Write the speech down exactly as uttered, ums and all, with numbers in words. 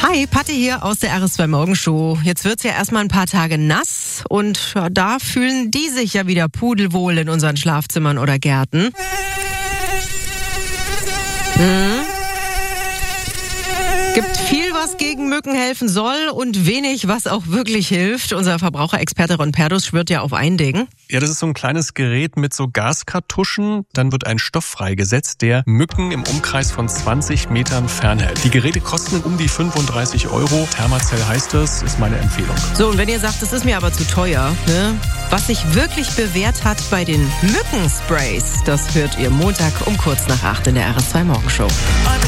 Hi, Patti hier aus der R S zwei Morgenshow. Jetzt wird's ja erstmal ein paar Tage nass und ja, da fühlen die sich ja wieder pudelwohl in unseren Schlafzimmern oder Gärten. Hm. Gibt viel, was gegen Mücken helfen soll und wenig, was auch wirklich hilft. Unser Verbraucherexperte Ron Perdus schwört ja auf ein Ding. Ja, das ist so ein kleines Gerät mit so Gaskartuschen. Dann wird ein Stoff freigesetzt, der Mücken im Umkreis von zwanzig Metern fernhält. Die Geräte kosten um die fünfunddreißig Euro. Thermacell heißt das, ist meine Empfehlung. So, und wenn ihr sagt, das ist mir aber zu teuer, ne? Was sich wirklich bewährt hat bei den Mückensprays, das hört ihr Montag um kurz nach acht in der R S zwei Morgenshow.